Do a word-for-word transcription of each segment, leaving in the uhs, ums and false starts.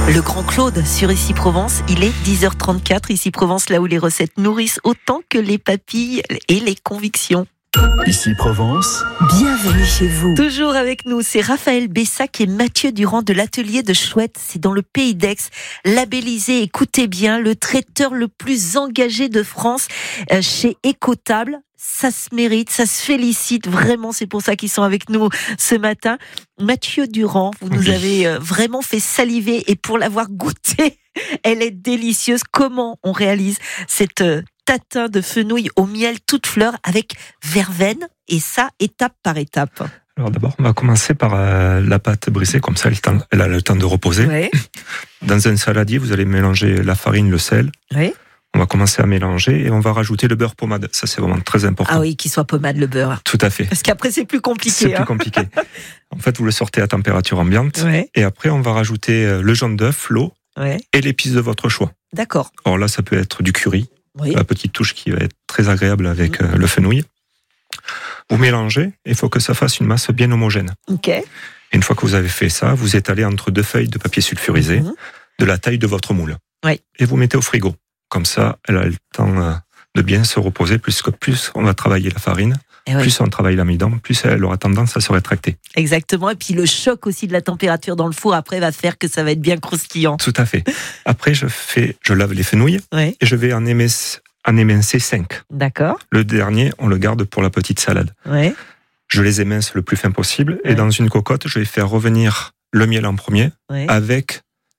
Le Grand Claude sur Ici Provence, il est dix heures trente-quatre. Ici Provence, là où les recettes nourrissent autant que les papilles et les convictions. Ici Provence, bienvenue chez vous. Toujours avec nous, c'est Raphaël Bessac et Mathieu Durand de l'atelier de Chouette. C'est dans le Pays d'Aix, labellisé, écoutez bien, le traiteur le plus engagé de France euh, chez Écotable. Ça se mérite, ça se félicite, vraiment, c'est pour ça qu'ils sont avec nous ce matin. Mathieu Durand, vous nous avez euh, vraiment fait saliver, et pour l'avoir goûtée, elle est délicieuse. Comment on réalise cette euh, tatin de fenouil au miel toute fleur avec verveine, et ça, étape par étape? Alors d'abord, on va commencer par euh, la pâte brisée, comme ça elle, temps, elle a le temps de reposer. Ouais. Dans un saladier, vous allez mélanger la farine, le sel. Oui. On va commencer à mélanger et on va rajouter le beurre pommade. Ça, c'est vraiment très important. Ah oui, qu'il soit pommade, le beurre. Tout à fait. Parce qu'après, c'est plus compliqué. C'est hein. plus compliqué. En fait, vous le sortez à température ambiante. Ouais. Et après, on va rajouter le jaune d'œuf, l'eau Ouais. et l'épice de votre choix. D'accord. Alors là, ça peut être du curry. Oui. La petite touche qui va être très agréable avec mmh. euh, le fenouil. Vous mélangez, il faut que ça fasse une masse bien homogène. Ok. Et une fois que vous avez fait ça, vous étalez entre deux feuilles de papier sulfurisé mmh. de la taille de votre moule. Oui. Et vous mettez au frigo. Comme ça, elle a le temps de bien se reposer, puisque plus on va travailler la farine, oui. plus on travaille l'amidon, plus elle aura tendance à se rétracter. Exactement, et puis le choc aussi de la température dans le four après va faire que ça va être bien croustillant. Tout à fait. Après, je fais, je lave les fenouils oui. et je vais en émincer, en émincer cinq. D'accord. Le dernier, on le garde pour la petite salade. Oui. Je les émince le plus fin possible oui. et dans une cocotte, je vais faire revenir le miel en premier oui. avec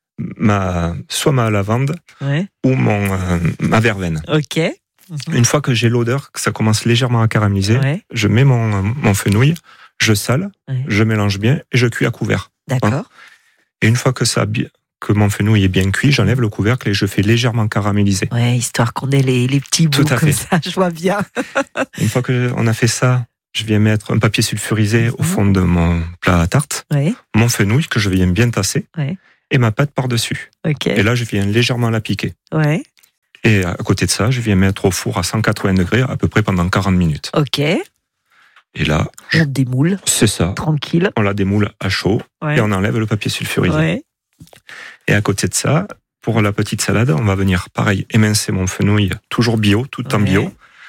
ma, soit ma lavande ouais. ou mon, euh, ma verveine. Ok. Mmh. Une fois que j'ai l'odeur, que ça commence légèrement à caraméliser, ouais. je mets mon, mon fenouil, je sale, ouais. je mélange bien et je cuis à couvert. D'accord. Hein. Et une fois que, ça, que mon fenouil est bien cuit, j'enlève le couvercle et je fais légèrement caraméliser. Ouais, histoire qu'on ait les, les petits bouts comme ça, je vois bien. Une fois qu'on a fait ça, je viens mettre un papier sulfurisé mmh. au fond de mon plat à tarte, ouais. mon fenouil que je viens bien tasser. Ouais. Et ma pâte par-dessus. Okay. Et là, je viens légèrement la piquer. Ouais. Et à côté de ça, je viens mettre au four à cent quatre-vingts degrés à peu près pendant quarante minutes. Ok. Et là... On démoule. C'est ça. Tranquille. On la démoule à chaud ouais. et on enlève le papier sulfurisé. Ouais. Et à côté de ça, pour la petite salade, on va venir, pareil, émincer mon fenouil, toujours bio, tout ouais. en bio.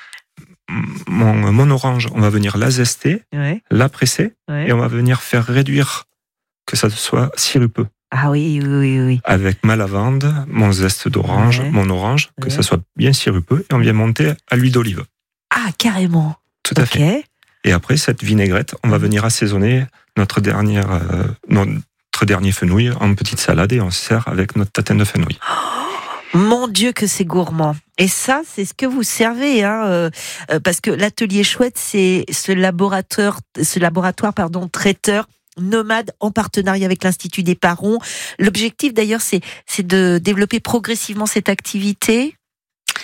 Mon, mon orange, on va venir la zester, ouais. la presser ouais. et on va venir faire réduire que ça soit sirupeux. Ah oui, oui, oui. Avec ma lavande, mon zeste d'orange, ouais. mon orange, que ouais. ça soit bien sirupeux, et on vient monter à l'huile d'olive. Ah, carrément. Tout à okay. fait. Et après, cette vinaigrette, on va venir assaisonner notre, dernière, euh, notre dernier fenouil en petite salade et on sert avec notre tatin de fenouil. Oh, mon Dieu, que c'est gourmand. Et ça, c'est ce que vous servez, hein, euh, parce que l'atelier Chouette, c'est ce laboratoire, ce laboratoire pardon, traiteur nomade en partenariat avec l'Institut des Parons. L'objectif d'ailleurs, c'est, c'est de développer progressivement cette activité. Raphaël ?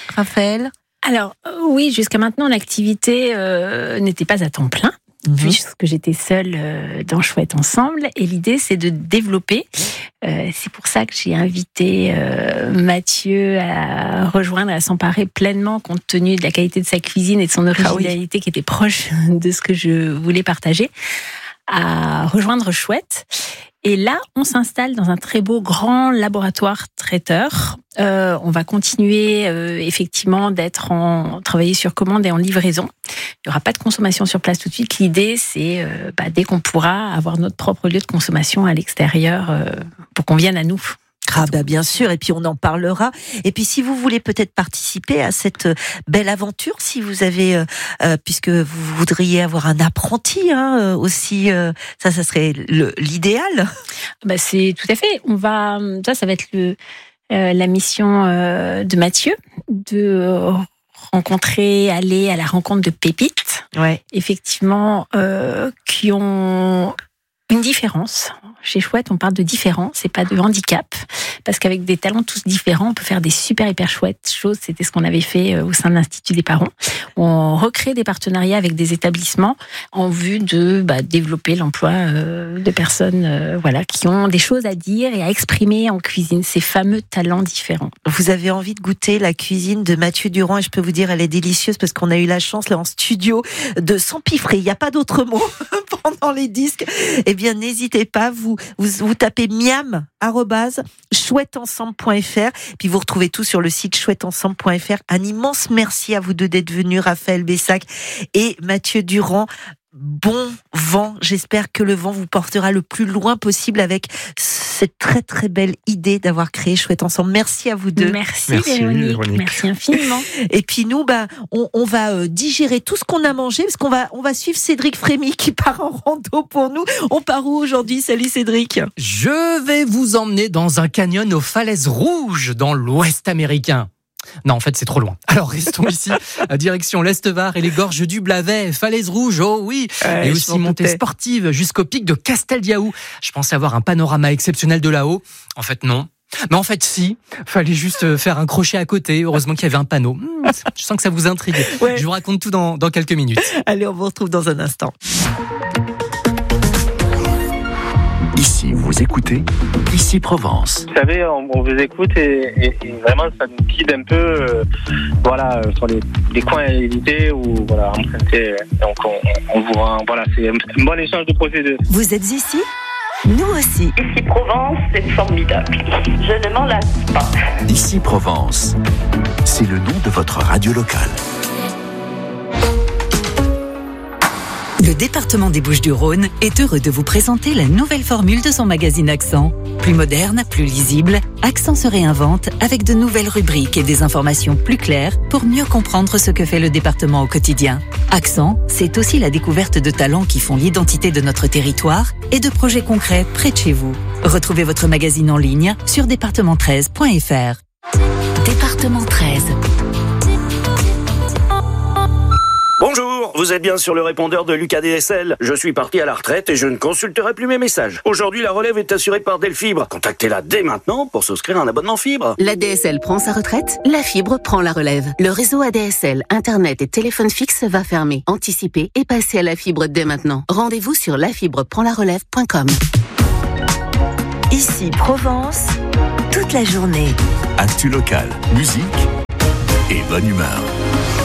Alors oui, jusqu'à maintenant, l'activité euh, n'était pas à temps plein, mmh. puisque j'étais seule euh, dans Chouette Ensemble. Et l'idée, c'est de développer. Euh, c'est pour ça que j'ai invité euh, Mathieu à rejoindre, à s'emparer pleinement, compte tenu de la qualité de sa cuisine et de son originalité ah oui. qui était proche de ce que je voulais partager, à rejoindre Chouette. Et là, on s'installe dans un très beau grand laboratoire traiteur. Euh, on va continuer euh, effectivement d'être en travailler sur commande et en livraison. Il n'y aura pas de consommation sur place tout de suite. L'idée, c'est euh, bah, dès qu'on pourra avoir notre propre lieu de consommation à l'extérieur euh, pour qu'on vienne à nous. Ah bah bien sûr, et puis on en parlera. Et puis si vous voulez peut-être participer à cette belle aventure, si vous avez, euh, euh, puisque vous voudriez avoir un apprenti hein, aussi, euh, ça, ça serait le, l'idéal. Bah c'est tout à fait. On va, ça, ça va être le, euh, la mission euh, de Mathieu de rencontrer, aller à la rencontre de pépites. Ouais. Effectivement, euh, qui ont une différence. Chez Chouette, on parle de différence et pas de handicap, parce qu'avec des talents tous différents, on peut faire des super hyper chouettes choses. C'était ce qu'on avait fait au sein de l'Institut des Parons. On recrée des partenariats avec des établissements en vue de bah, développer l'emploi euh, de personnes euh, voilà, qui ont des choses à dire et à exprimer en cuisine, ces fameux talents différents. Vous avez envie de goûter la cuisine de Mathieu Durand et je peux vous dire, elle est délicieuse parce qu'on a eu la chance là en studio de s'empiffrer. Il n'y a pas d'autre mot pendant les disques. Eh bien, n'hésitez pas, vous, vous, vous tapez miam arobase chouette ensemble point f r. Puis vous retrouvez tout sur le site chouette ensemble point f r. Un immense merci à vous deux d'être venus, Raphaël Bessac et Mathieu Durand. Bon vent, j'espère que le vent vous portera le plus loin possible avec cette très très belle idée d'avoir créé Chouette Ensemble. Merci à vous deux. Merci, merci Véronique. Véronique, merci infiniment. Et puis nous, bah, on, on va euh, digérer tout ce qu'on a mangé parce qu'on va, on va suivre Cédric Frémy qui part en rando pour nous. On part où aujourd'hui? Salut Cédric. Je vais vous emmener dans un canyon aux falaises rouges dans l'Ouest américain. Non, en fait, c'est trop loin. Alors, restons ici, direction l'Est-Var et les gorges du Blavet, falaises rouges, oh oui, ouais, et aussi montée sportive jusqu'au pic de Casteldiaou. Je pensais avoir un panorama exceptionnel de là-haut. En fait, non. Mais en fait, si. Fallait juste faire un crochet à côté. Heureusement qu'il y avait un panneau. Je sens que ça vous intrigue. Ouais. Je vous raconte tout dans, dans quelques minutes. Allez, on vous retrouve dans un instant. Ici, vous écoutez Ici Provence. Vous savez, on, on vous écoute et, et, et vraiment, ça nous guide un peu euh, voilà, sur les, les coins à éviter ou voilà, emprunter. Donc, on, on vous rend, voilà, c'est un, un bon échange de procédures. Vous êtes ici ? Nous aussi. Ici Provence, c'est formidable. Je ne m'en lasse pas. Ici Provence, c'est le nom de votre radio locale. Le département des Bouches-du-Rhône est heureux de vous présenter la nouvelle formule de son magazine Accent. Plus moderne, plus lisible, Accent se réinvente avec de nouvelles rubriques et des informations plus claires pour mieux comprendre ce que fait le département au quotidien. Accent, c'est aussi la découverte de talents qui font l'identité de notre territoire et de projets concrets près de chez vous. Retrouvez votre magazine en ligne sur département treize point f r. Département treize. Bonjour, vous êtes bien sur le répondeur de Lucas D S L. Je suis parti à la retraite et je ne consulterai plus mes messages. Aujourd'hui, la relève est assurée par Delfibre. Contactez-la dès maintenant pour souscrire un abonnement fibre. La D S L prend sa retraite, la fibre prend la relève. Le réseau A D S L, Internet et téléphone fixe va fermer. Anticipez et passez à la fibre dès maintenant. Rendez-vous sur la fibre prend la relève point com. Ici Provence, toute la journée. Actu local, musique et bonne humeur.